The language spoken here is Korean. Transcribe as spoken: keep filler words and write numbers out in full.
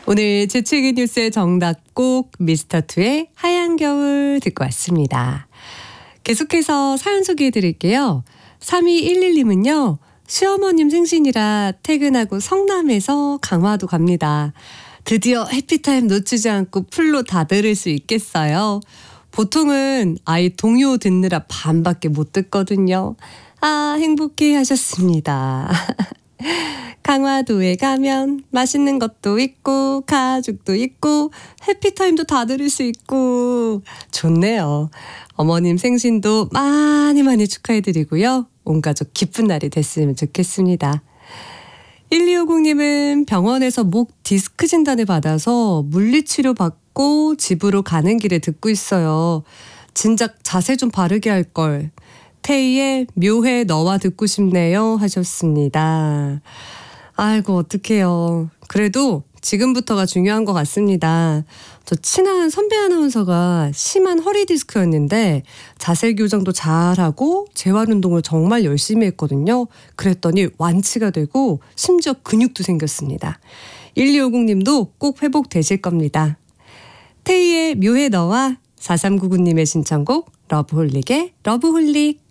오늘 재채기 뉴스의 정답곡 미스터투의 하얀 겨울 듣고 왔습니다. 계속해서 사연 소개해 드릴게요. 삼이일일님은요. 시어머님 생신이라 퇴근하고 성남에서 강화도 갑니다. 드디어 해피타임 놓치지 않고 풀로 다 들을 수 있겠어요. 보통은 아이 동요 듣느라 반밖에 못 듣거든요. 아, 행복해 하셨습니다. 강화도에 가면 맛있는 것도 있고 가족도 있고 해피타임도 다 들을 수 있고 좋네요. 어머님 생신도 많이 많이 축하해드리고요. 온 가족 기쁜 날이 됐으면 좋겠습니다. 일이오공님은 병원에서 목 디스크 진단을 받아서 물리치료 받고 집으로 가는 길에 듣고 있어요. 진작 자세 좀 바르게 할 걸. 태희의 묘해 너와 듣고 싶네요 하셨습니다. 아이고 어떡해요. 그래도 지금부터가 중요한 것 같습니다. 저 친한 선배 아나운서가 심한 허리 디스크였는데 자세 교정도 잘하고 재활 운동을 정말 열심히 했거든요. 그랬더니 완치가 되고 심지어 근육도 생겼습니다. 일이오공님도 꼭 회복되실 겁니다. 태희의 묘해 너와 사삼구구님의 신청곡 러브홀릭의 러브홀릭.